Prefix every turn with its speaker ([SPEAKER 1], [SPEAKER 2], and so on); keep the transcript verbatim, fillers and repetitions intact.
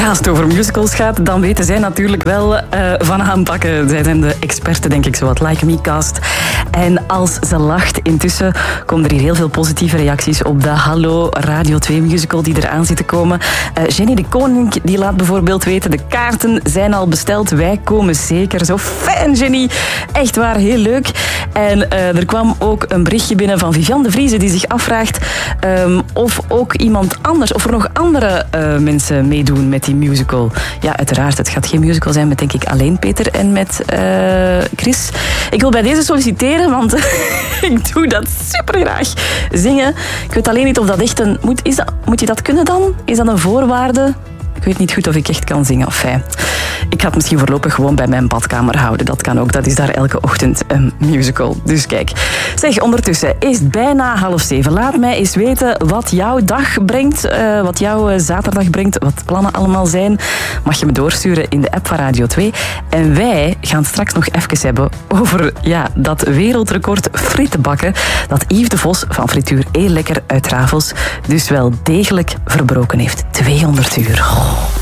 [SPEAKER 1] Ja, als het over musicals gaat, dan weten zij natuurlijk wel uh, van aanpakken. Zij zijn de experten, denk ik, zo wat Like Me cast. En als ze lacht, intussen komen er hier heel veel positieve reacties op de Hallo Radio twee musical die eraan zit te komen. Uh, Jenny de Koning die laat bijvoorbeeld weten, de kaarten zijn al besteld, wij komen zeker. Zo fijn, Jenny. Echt waar, heel leuk. En uh, er kwam ook een berichtje binnen van Vivian de Vrieze die zich afvraagt um, of ook iemand anders, of er nog andere uh, mensen meedoen met die musical. Ja, uiteraard, het gaat geen musical zijn met, denk ik, alleen Peter en met uh, Chris. Ik wil bij deze solliciteren, want ik doe dat super graag. Zingen. Ik weet alleen niet of dat echt een... Moet, is dat, moet je dat kunnen dan? Is dat een voorwaarde? Ik weet niet goed of ik echt kan zingen. Enfin, ik ga het misschien voorlopig gewoon bij mijn badkamer houden. Dat kan ook. Dat is daar elke ochtend een musical. Dus kijk. Zeg, ondertussen is het bijna half zeven. Laat mij eens weten wat jouw dag brengt. Uh, wat jouw uh, zaterdag brengt. Wat plannen allemaal zijn. Mag je me doorsturen in de app van Radio twee. En wij gaan straks nog even hebben over ja, dat wereldrecord frieten bakken. Dat Yves de Vos van Frituur Heel Lekker uit Ravels dus wel degelijk verbroken heeft. tweehonderd uur. Oh.